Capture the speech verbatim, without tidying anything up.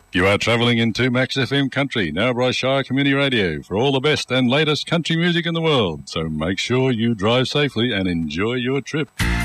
You are travelling into Max F M Country, Narrabri Shire Community Radio, for all the best and latest country music in the world. So make sure you drive safely and enjoy your trip.